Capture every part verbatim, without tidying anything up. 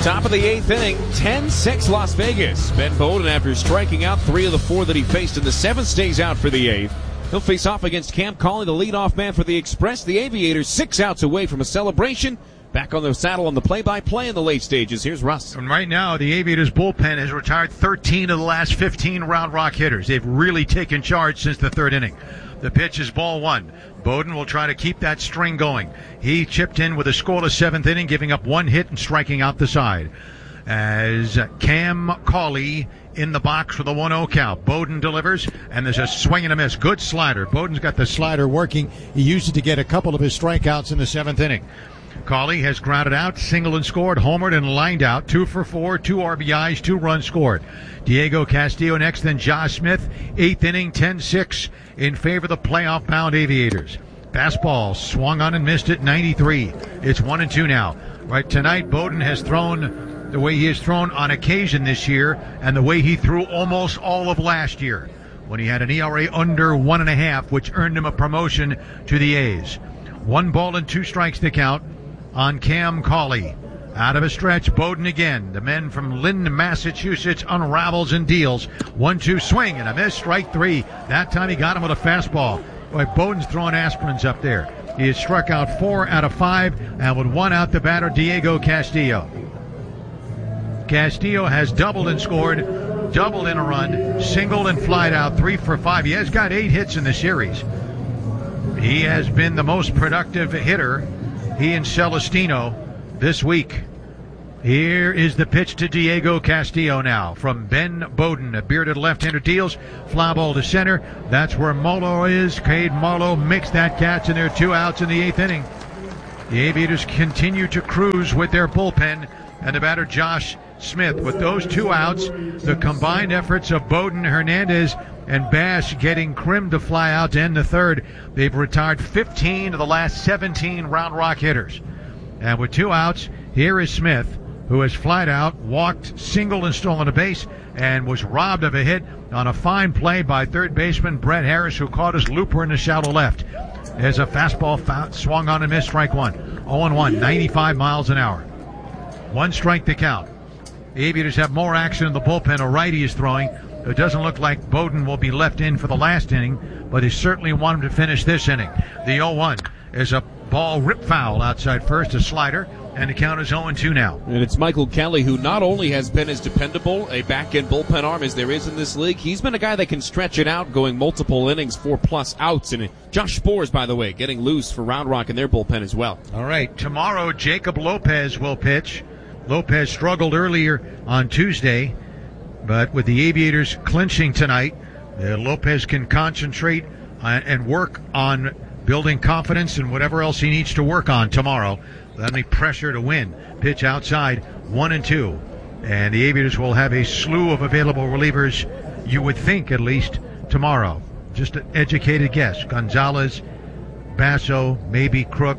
Top of the eighth inning, ten six Las Vegas. Ben Bowden, after striking out three of the four that he faced in the seventh, stays out for the eighth. He'll face off against Cam Cauley, the leadoff man for the Express. The Aviators six outs away from a celebration. Back on the saddle on the play-by-play in the late stages. Here's Russ. And right now, the Aviators bullpen has retired thirteen of the last fifteen Round Rock hitters. They've really taken charge since the third inning. The pitch is ball one. Bowden will try to keep that string going. He chipped in with a scoreless seventh inning, giving up one hit and striking out the side. As Cam Cauley in the box with a one oh count. Bowden delivers, and there's a swing and a miss. Good slider. Bowden's got the slider working. He used it to get a couple of his strikeouts in the seventh inning. Cauley has grounded out, singled and scored, homered and lined out. Two for four, two R B Is, two runs scored. Diego Castillo next, then Josh Smith. Eighth inning, ten six in favor of the playoff-bound Aviators. Fastball swung on and missed it, ninety-three. It's one and two now. Right tonight, Bowden has thrown the way he has thrown on occasion this year, and the way he threw almost all of last year, when he had an E R A under one and a half, which earned him a promotion to the A's. One ball and two strikes to count on Cam Cauley. Out of a stretch, Bowden again. The men from Lynn, Massachusetts unravels and deals. One two swing and a miss, strike three. That time he got him with a fastball. Boy, Bowden's throwing aspirins up there. He has struck out four out of five, and with one out, the batter, Diego Castillo. Castillo has doubled and scored, doubled in a run, singled and flied out, three for five. He has got eight hits in the series. He has been the most productive hitter, he and Celestino, this week. Here is the pitch to Diego Castillo now from Ben Bowden. A bearded left-hander deals. Fly ball to center. That's where Molo is. Cade Marlowe makes that catch, and there are two outs in the eighth inning. The Aviators continue to cruise with their bullpen, and the batter Josh Smith. With those two outs, the combined efforts of Bowden, Hernandez, and Bash getting Krim to fly out to end the third. They've retired fifteen of the last seventeen Round Rock hitters. And with two outs, here is Smith, who has flied out, walked, singled, and stolen a base, and was robbed of a hit on a fine play by third baseman Brett Harris, who caught his looper in the shallow left. There's a fastball foul, swung on and missed, strike one. oh and one, ninety-five miles an hour. One strike to count. The Aviators have more action in the bullpen. A righty is throwing. It doesn't look like Bowden will be left in for the last inning, but he certainly want him to finish this inning. The oh one is a ball rip foul outside first, a slider, and the count is oh and two now. And it's Michael Kelly, who not only has been as dependable a back-end bullpen arm as there is in this league, he's been a guy that can stretch it out, going multiple innings, four-plus outs. And Josh Spores, by the way, getting loose for Round Rock in their bullpen as well. All right, tomorrow Jacob Lopez will pitch. Lopez struggled earlier on Tuesday, but with the Aviators clinching tonight, uh, Lopez can concentrate uh, and work on building confidence and whatever else he needs to work on tomorrow. Without any pressure to win. Pitch outside, one and two. And the Aviators will have a slew of available relievers, you would think, at least tomorrow. Just an educated guess. Gonzalez, Basso, maybe Crook,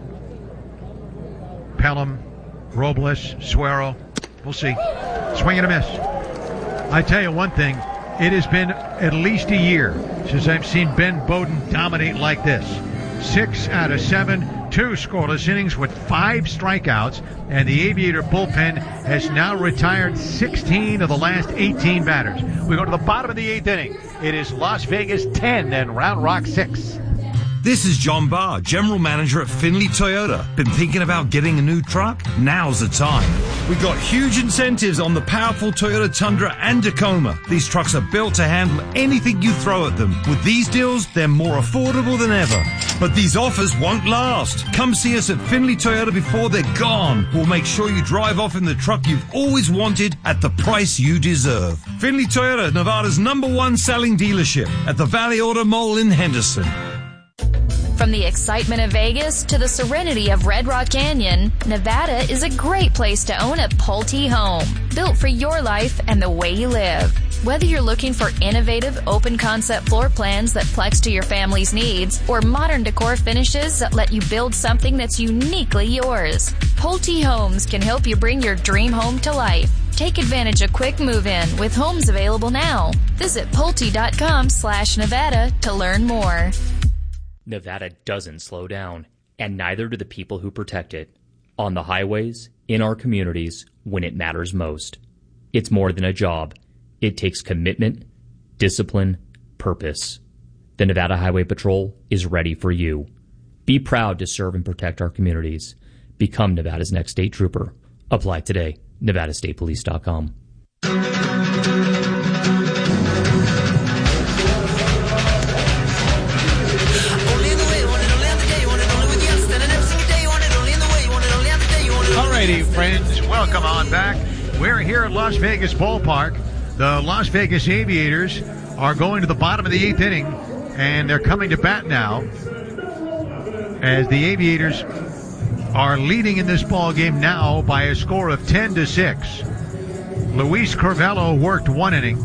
Pelham, Robles, Suero. We'll see. Swing and a miss. I tell you one thing, it has been at least a year since I've seen Ben Bowden dominate like this. Six out of seven, two scoreless innings with five strikeouts, and the Aviator bullpen has now retired sixteen of the last eighteen batters. We go to the bottom of the eighth inning. It is Las Vegas ten and Round Rock six. This is John Barr, General Manager at Finley Toyota. Been thinking about getting a new truck? Now's the time. We've got huge incentives on the powerful Toyota Tundra and Tacoma. These trucks are built to handle anything you throw at them. With these deals, they're more affordable than ever. But these offers won't last. Come see us at Finley Toyota before they're gone. We'll make sure you drive off in the truck you've always wanted at the price you deserve. Finley Toyota, Nevada's number one selling dealership at the Valley Auto Mall in Henderson. From the excitement of Vegas to the serenity of Red Rock Canyon, Nevada is a great place to own a Pulte home, built for your life and the way you live. Whether you're looking for innovative, open-concept floor plans that flex to your family's needs, or modern decor finishes that let you build something that's uniquely yours, Pulte Homes can help you bring your dream home to life. Take advantage of quick move-in with homes available now. Visit Pulte.com slash Nevada to learn more. Nevada doesn't slow down, and neither do the people who protect it. on the highways, in our communities, when it matters most. It's more than a job. It takes commitment, discipline, purpose. The Nevada Highway Patrol is ready for you. Be proud to serve and protect our communities. Become Nevada's next state trooper. Apply today. Nevada State Police dot com. Alrighty, friends, welcome on back. We're here at Las Vegas Ballpark. The Las Vegas Aviators are going to the bottom of the eighth inning, and they're coming to bat now as the Aviators are leading in this ball game now by a score of ten to six. Luis Curvelo worked one inning,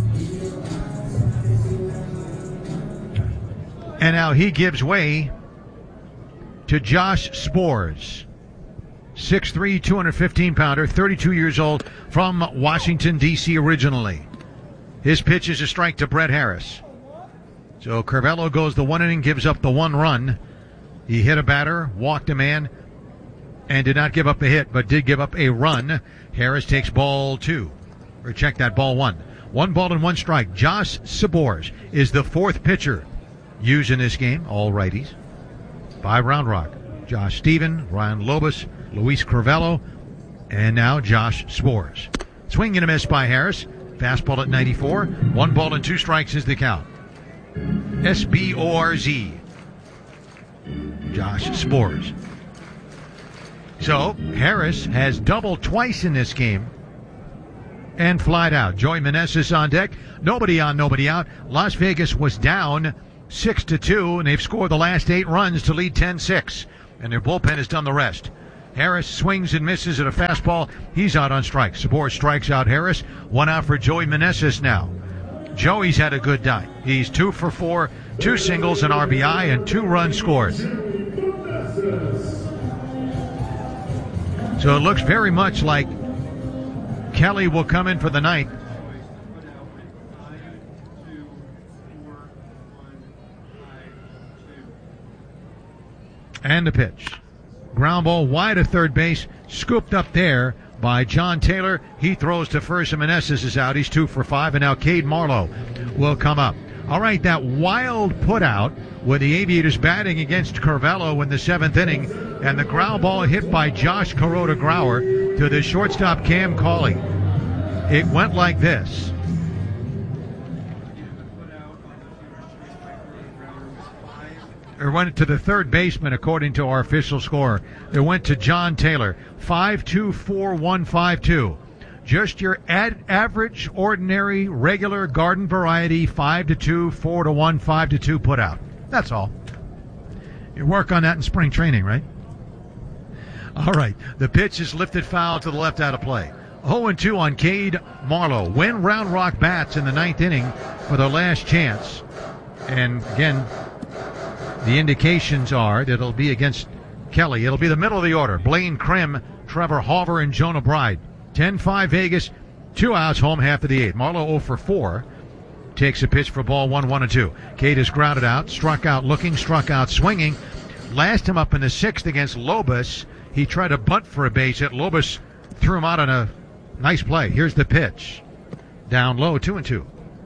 and now he gives way to Josh Sborz. six three, two hundred fifteen pounder, thirty-two years old, from Washington, D C originally. His pitch is a strike to Brett Harris. So Curvelo goes the one inning, gives up the one run. He hit a batter, walked a man, and did not give up a hit, but did give up a run. Harris takes ball two. Or check that, ball one. One ball and one strike. Josh Sborz is the fourth pitcher used in this game, all righties, by Round Rock. Josh Stephen, Ryan Lobus, Luis Curvelo, and now Josh Sborz. Swing and a miss by Harris. Fastball at ninety-four. One ball and two strikes is the count. S B O R Z. Josh Sborz. So, Harris has doubled twice in this game and flied out. Joey Meneses on deck. Nobody on, nobody out. Las Vegas was down six to two, and they've scored the last eight runs to lead ten six. And their bullpen has done the rest. Harris swings and misses at a fastball. He's out on strike. Sborz strikes out Harris. One out for Joey Meneses now. Joey's had a good night. He's two for four, two singles, an R B I, and two runs scored. So it looks very much like Kelly will come in for the ninth. And the pitch. Ground ball wide of third base, scooped up there by John Taylor. He throws to first, and Meneses is out. He's two for five, and now Cade Marlowe will come up. All right, that wild put out with the Aviators batting against Curvelo in the seventh inning, and the ground ball hit by Josh Kuroda Grauer to the shortstop Cam Cauley. It went like this. It went to the third baseman, according to our official score. It went to John Taylor. five two, four one five two. Just your ad- average, ordinary, regular garden variety five to two, four to one, five to two put out. That's all. You work on that in spring training, right? All right. The pitch is lifted foul to the left out of play. oh and two on Cade Marlowe. When Round Rock bats in the ninth inning for their last chance. And again, the indications are that it'll be against Kelly. It'll be the middle of the order. Blaine Krim, Trevor Hauver, and Jonah Bride. ten five Vegas, two outs, home half of the eighth. Marlowe oh for four. Takes a pitch for ball one, one and two. Cade is grounded out, struck out looking, struck out swinging. Last him up in the sixth against Lobus. He tried to bunt for a base hit. Lobus threw him out on a nice play. Here's the pitch. Down low, two and two.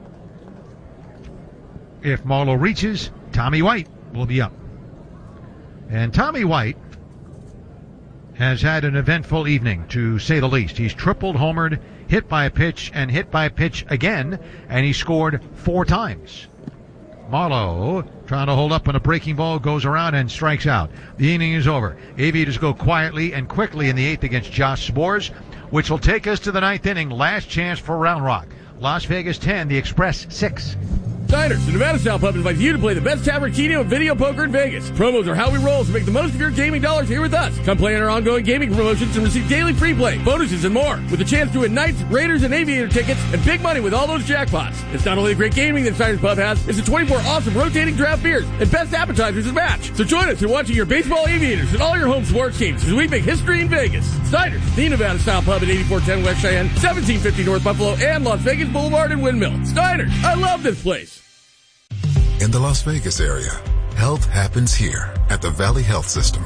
If Marlowe reaches, Tommy White will be up. And Tommy White has had an eventful evening, to say the least. He's tripled, homered, hit by a pitch, and hit by a pitch again, and he scored four times. Marlowe, trying to hold up on a breaking ball, goes around and strikes out. The inning is over. Aviators go quietly and quickly in the eighth against Josh Sborz, which will take us to the ninth inning. Last chance for Round Rock. Las Vegas ten, the Express six. Diners, the Nevada Style Pub invites you to play the best tavern, keno, and video poker in Vegas. Promos are how we roll, so make the most of your gaming dollars here with us. Come play in our ongoing gaming promotions and receive daily free play, bonuses, and more. With a chance to win Knights, Raiders, and Aviator tickets, and big money with all those jackpots. It's not only the great gaming that Diners Pub has, it's the twenty-four awesome rotating draft beers and best appetizers to match. So join us in watching your baseball Aviators and all your home sports teams as we make history in Vegas. Diners, the Nevada Style Pub at eighty-four ten West Cheyenne, seventeen fifty North Buffalo, and Las Vegas Boulevard and Windmill. Diners, I love this place. In the Las Vegas area, health happens here at the Valley Health System.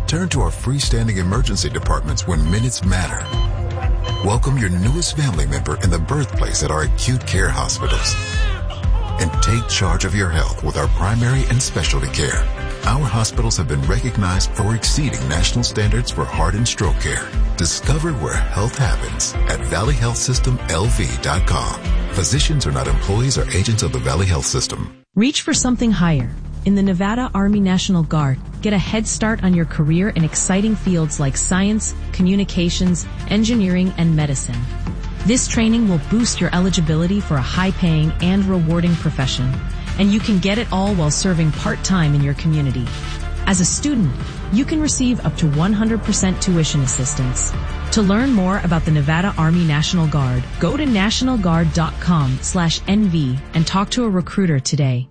Turn to our freestanding emergency departments when minutes matter. Welcome your newest family member in the birthplace at our acute care hospitals. And take charge of your health with our primary and specialty care. Our hospitals have been recognized for exceeding national standards for heart and stroke care. Discover where health happens at valley health system l v dot com. Physicians are not employees or agents of the Valley Health System. Reach for something higher. In the Nevada Army National Guard, get a head start on your career in exciting fields like science, communications, engineering, and medicine. This training will boost your eligibility for a high-paying and rewarding profession, and you can get it all while serving part-time in your community. As a student, you can receive up to one hundred percent tuition assistance. To learn more about the Nevada Army National Guard, go to national guard dot com slash N V and talk to a recruiter today.